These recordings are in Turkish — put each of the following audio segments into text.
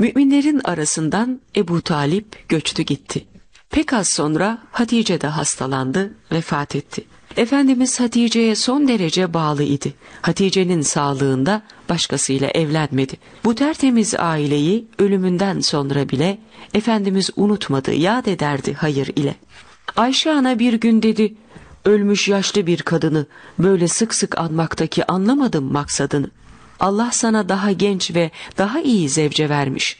Müminlerin arasından Ebu Talip göçtü gitti. Pek az sonra Hatice de hastalandı, vefat etti. Efendimiz Hatice'ye son derece bağlı idi. Hatice'nin sağlığında başkasıyla evlenmedi. Bu tertemiz aileyi ölümünden sonra bile Efendimiz unutmadı, yad ederdi hayır ile. Ayşe ana bir gün dedi, ölmüş yaşlı bir kadını böyle sık sık anmaktaki anlamadım maksadını. Allah sana daha genç ve daha iyi zevce vermiş.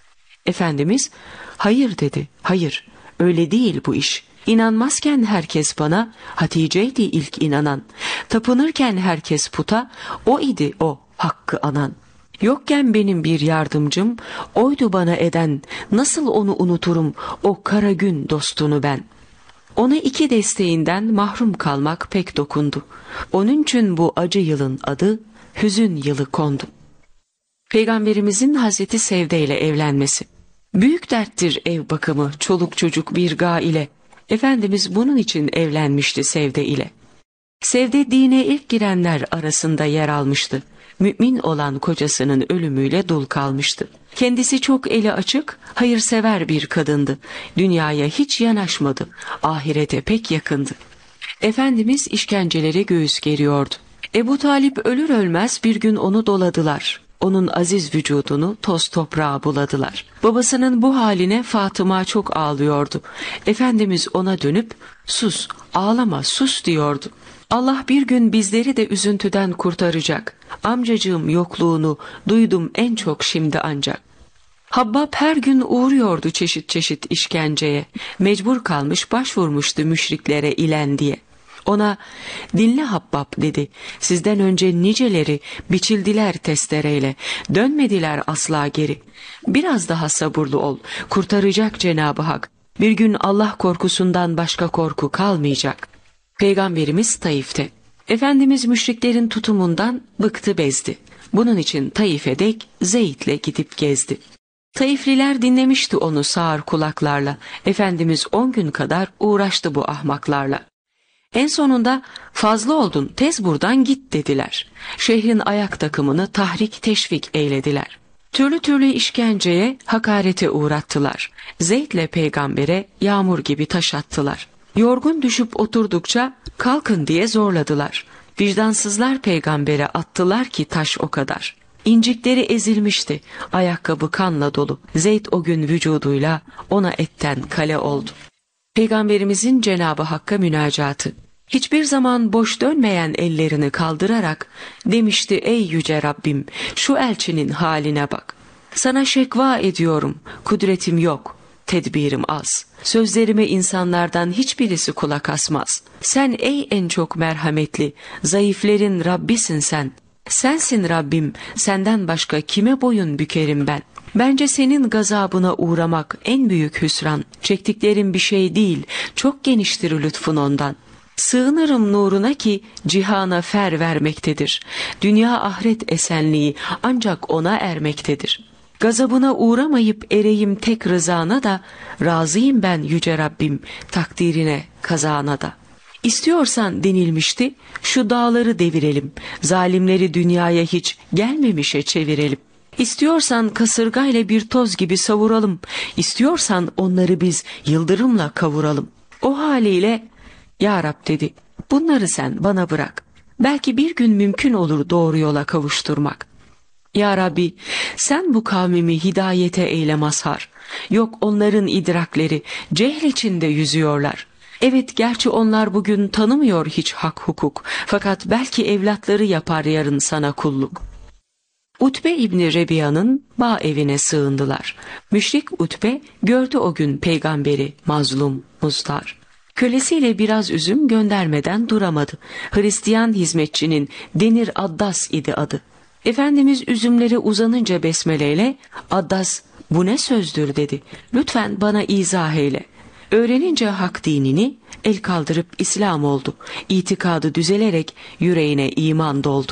Efendimiz, hayır dedi, hayır, öyle değil bu iş. İnanmazken herkes bana, Hatice'ydi ilk inanan. Tapınırken herkes puta, o idi o hakkı anan. Yokken benim bir yardımcım, oydu bana eden, nasıl onu unuturum o kara gün dostunu ben. Ona iki desteğinden mahrum kalmak pek dokundu. Onun için bu acı yılın adı, hüzün yılı kondu. Peygamberimizin Hazreti Sevde ile evlenmesi. Büyük derttir ev bakımı, çoluk çocuk bir gâ ile. Efendimiz bunun için evlenmişti Sevde ile. Sevde dine ilk girenler arasında yer almıştı. Mümin olan kocasının ölümüyle dul kalmıştı. Kendisi çok eli açık, hayırsever bir kadındı. Dünyaya hiç yanaşmadı, ahirete pek yakındı. Efendimiz işkencelere göğüs geriyordu. Ebu Talip ölür ölmez bir gün onu doladılar. Onun aziz vücudunu toz toprağa buladılar. Babasının bu haline Fatıma çok ağlıyordu. Efendimiz ona dönüp, sus, ağlama, sus diyordu. Allah bir gün bizleri de üzüntüden kurtaracak. Amcacığım yokluğunu duydum en çok şimdi ancak. Habbab her gün uğruyordu çeşit çeşit işkenceye. Mecbur kalmış başvurmuştu müşriklere ilen diye. Ona, dinle Habbab dedi, sizden önce niceleri biçildiler testereyle, dönmediler asla geri. Biraz daha sabırlı ol, kurtaracak Cenab-ı Hak. Bir gün Allah korkusundan başka korku kalmayacak. Peygamberimiz Taif'te. Efendimiz müşriklerin tutumundan bıktı bezdi. Bunun için Taif'e dek Zeyd'le gidip gezdi. Taifliler dinlemişti onu sağır kulaklarla. Efendimiz 10 gün kadar uğraştı bu ahmaklarla. En sonunda fazla oldun tez buradan git dediler. Şehrin ayak takımını tahrik teşvik eylediler. Türlü türlü işkenceye, hakarete uğrattılar. Zeyd'le peygambere yağmur gibi taş attılar. Yorgun düşüp oturdukça kalkın diye zorladılar. Vicdansızlar peygambere attılar ki taş o kadar. İncikleri ezilmişti, ayakkabı kanla dolu. Zeyd o gün vücuduyla ona etten kale oldu. Peygamberimizin Cenab-ı Hakk'a münacatı. Hiçbir zaman boş dönmeyen ellerini kaldırarak demişti, ey yüce Rabbim, şu elçinin haline bak. Sana şekva ediyorum, kudretim yok, tedbirim az. Sözlerime insanlardan hiçbirisi kulak asmaz. Sen ey en çok merhametli, zayıflerin Rabbisin sen. Sensin Rabbim, senden başka kime boyun bükerim ben? Bence senin gazabına uğramak en büyük hüsran. Çektiklerim bir şey değil, çok geniştir lütfun ondan. Sığınırım nuruna ki cihana fer vermektedir. Dünya ahiret esenliği ancak ona ermektedir. Gazabına uğramayıp ereyim tek rızana da, razıyım ben yüce Rabbim takdirine kazana da. İstiyorsan denilmişti, şu dağları devirelim, zalimleri dünyaya hiç gelmemişe çevirelim. İstiyorsan kasırgayla bir toz gibi savuralım, İstiyorsan onları biz yıldırımla kavuralım. O haliyle, ya Rab dedi, bunları sen bana bırak. Belki bir gün mümkün olur doğru yola kavuşturmak. Ya Rabbi, sen bu kavmimi hidayete eyle mazhar. Yok onların idrakleri cehl içinde yüzüyorlar. Evet, gerçi onlar bugün tanımıyor hiç hak hukuk. Fakat belki evlatları yapar yarın sana kulluk. Utbe İbni Rebiya'nın bağ evine sığındılar. Müşrik Utbe gördü o gün peygamberi mazlum, muzdar. Kölesiyle biraz üzüm göndermeden duramadı. Hristiyan hizmetçinin Denir Addas idi adı. Efendimiz üzümlere uzanınca besmeleyle, Addas bu ne sözdür dedi. Lütfen bana izah eyle. Öğrenince hak dinini el kaldırıp İslam oldu. İtikadı düzelerek yüreğine iman doldu.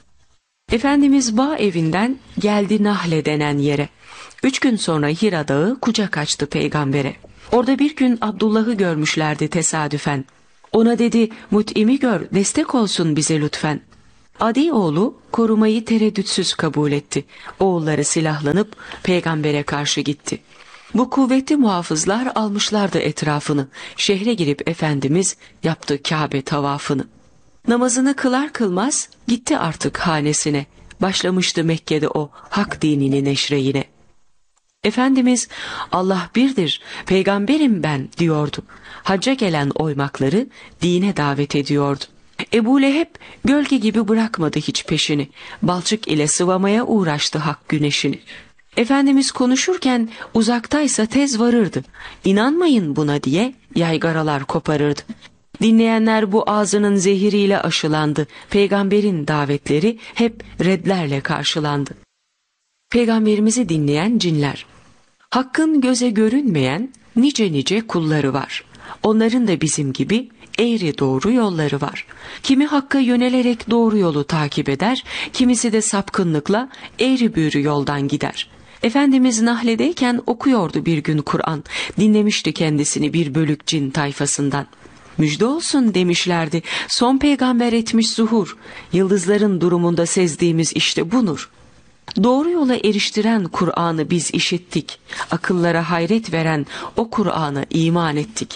Efendimiz bağ evinden geldi Nahle denen yere. 3 gün sonra Hira Dağı kucak açtı peygambere. Orada bir gün Abdullah'ı görmüşlerdi tesadüfen. Ona dedi, Mut'im'i gör, destek olsun bize lütfen. Adi oğlu korumayı tereddütsüz kabul etti. Oğulları silahlanıp peygambere karşı gitti. Bu kuvvetli muhafızlar almışlardı etrafını. Şehre girip Efendimiz yaptı Kabe tavafını. Namazını kılar kılmaz gitti artık hanesine. Başlamıştı Mekke'de o hak dinini neşre yine. Efendimiz Allah birdir, peygamberim ben diyordu. Hacca gelen oymakları dine davet ediyordu. Ebu Leheb gölge gibi bırakmadı hiç peşini. Balçık ile sıvamaya uğraştı hak güneşini. Efendimiz konuşurken uzaktaysa tez varırdı. İnanmayın buna diye yaygaralar koparırdı. Dinleyenler bu ağzının zehiriyle aşılandı. Peygamberin davetleri hep redlerle karşılandı. Peygamberimizi dinleyen cinler. Hakkın göze görünmeyen nice kulları var. Onların da bizim gibi eğri doğru yolları var. Kimi hakka yönelerek doğru yolu takip eder, kimisi de sapkınlıkla eğri büğrü yoldan gider. Efendimiz Nahle'deyken okuyordu bir gün Kur'an. Dinlemişti kendisini bir bölük cin tayfasından. Müjde olsun demişlerdi. Son peygamber etmiş zuhur. Yıldızların durumunda sezdiğimiz işte bu nur. Doğru yola eriştiren Kur'an'ı biz işittik. Akıllara hayret veren o Kur'an'a iman ettik.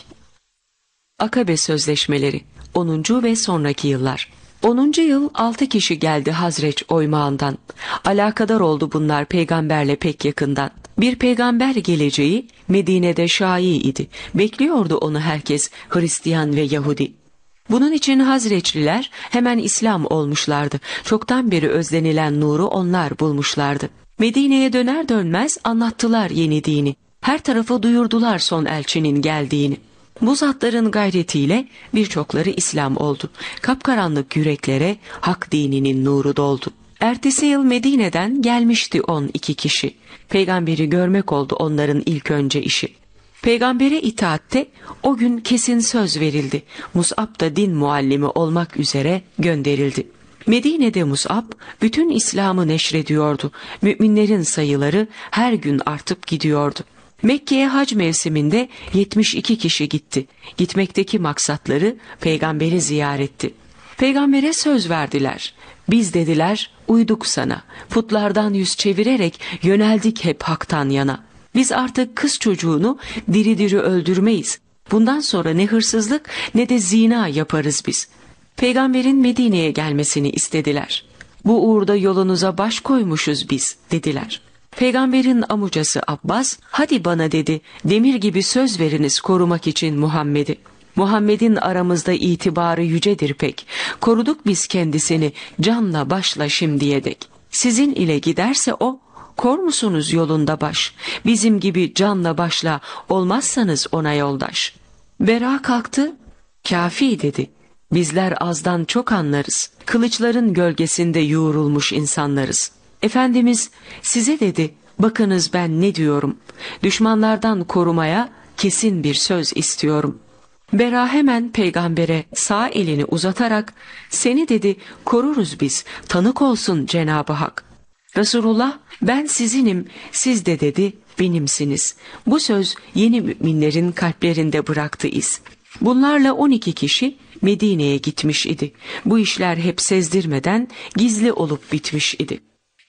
Akabe Sözleşmeleri 10. ve sonraki yıllar. 10. yıl 6 kişi geldi Hazreç oymağından. Alakadar oldu bunlar peygamberle pek yakından. Bir peygamber geleceği Medine'de şai idi. Bekliyordu onu herkes, Hristiyan ve Yahudi. Bunun için Hazreçliler hemen İslam olmuşlardı. Çoktan beri özlenilen nuru onlar bulmuşlardı. Medine'ye döner dönmez anlattılar yeni dini. Her tarafa duyurdular son elçinin geldiğini. Bu zatların gayretiyle birçokları İslam oldu. Kapkaranlık yüreklere hak dininin nuru doldu. Ertesi yıl Medine'den gelmişti 12 kişi. Peygamberi görmek oldu onların ilk önce işi. Peygambere itaatte o gün kesin söz verildi. Mus'ab da din muallimi olmak üzere gönderildi. Medine'de Mus'ab bütün İslam'ı neşrediyordu. Müminlerin sayıları her gün artıp gidiyordu. Mekke'ye hac mevsiminde 72 kişi gitti. Gitmekteki maksatları peygamberi ziyaretti. Peygambere söz verdiler. Biz dediler uyduk sana. Putlardan yüz çevirerek yöneldik hep haktan yana. Biz artık kız çocuğunu diri diri öldürmeyiz. Bundan sonra ne hırsızlık ne de zina yaparız biz. Peygamberin Medine'ye gelmesini istediler. Bu uğurda yolunuza baş koymuşuz biz dediler. Peygamberin amucası Abbas, hadi bana dedi, demir gibi söz veriniz korumak için Muhammed'i. Muhammed'in aramızda itibarı yücedir pek. Koruduk biz kendisini canla başla şimdiye dek. Sizin ile giderse o, kor musunuz yolunda baş? Bizim gibi canla başla olmazsanız ona yoldaş. Bera kalktı, kafi dedi. Bizler azdan çok anlarız. Kılıçların gölgesinde yoğrulmuş insanlarız. Efendimiz size dedi, bakınız ben ne diyorum. Düşmanlardan korumaya kesin bir söz istiyorum. Bera hemen peygambere sağ elini uzatarak, seni dedi koruruz biz, tanık olsun Cenab-ı Hak. Resulullah ben sizinim, siz de dedi benimsiniz. Bu söz yeni müminlerin kalplerinde bıraktı iz. Bunlarla 12 kişi Medine'ye gitmiş idi. Bu işler hep sezdirmeden gizli olup bitmiş idi.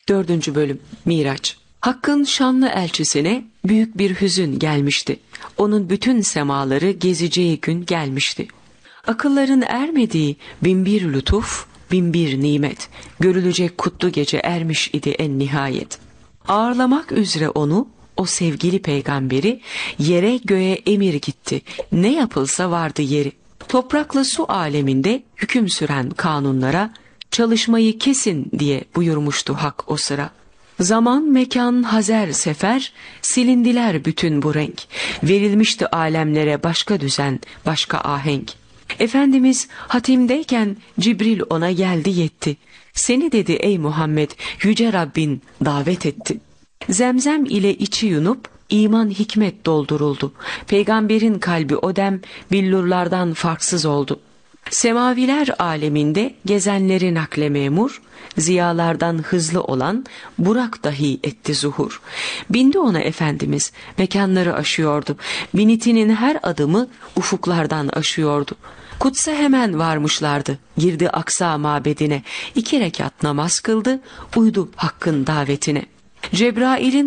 4. bölüm Miraç. Hakk'ın şanlı elçisine büyük bir hüzün gelmişti. Onun bütün semaları gezeceği gün gelmişti. Akılların ermediği binbir lütuf, binbir nimet, görülecek kutlu gece ermiş idi en nihayet. Ağırlamak üzere onu, o sevgili peygamberi, yere göğe emir gitti. Ne yapılsa vardı yeri. Toprakla su aleminde hüküm süren kanunlara, çalışmayı kesin diye buyurmuştu Hak o sıra. Zaman, mekan, hazer, sefer, silindiler bütün bu renk. Verilmişti alemlere başka düzen, başka ahenk. Efendimiz hatimdeyken Cibril ona geldi yetti. Seni dedi ey Muhammed, yüce Rabbin davet etti. Zemzem ile içi yunup iman hikmet dolduruldu. Peygamberin kalbi o dem billurlardan farksız oldu. Semaviler aleminde gezenleri nakle memur, ziyalardan hızlı olan Burak dahi etti zuhur. Bindi ona Efendimiz, mekanları aşıyordu. Binitinin her adımı ufuklardan aşıyordu. Kudüs'e hemen varmışlardı. Girdi Aksa mabedine. 2 rekat namaz kıldı, uydu Hakk'ın davetine. Cebrail'in